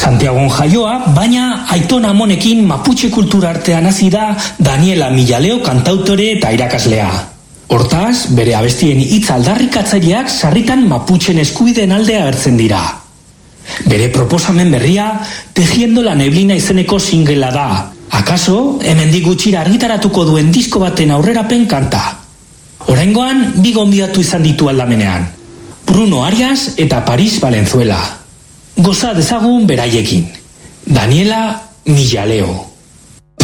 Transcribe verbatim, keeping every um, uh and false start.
Santiagon jaioa, baina Aiton Amonekin Mapuche kultura artean hasi da Daniela Millaleo kantautore eta irakaslea. Hortaz, bere abestien hitz aldarrikatzaileak sarritan Mapuchen eskubideen alde agertzen dira. Bere proposamen berria, Tejiendo la neblina izeneko singlea da. Akaso, hemendik gutxira argitaratuko duen disko baten aurrerapen kanta. Oraingoan, bi gonbidatu izan ditu aldamenean. Bruno Arias eta Paris Valenzuela. Goza dezagun beraiekin. Daniela Millaleo.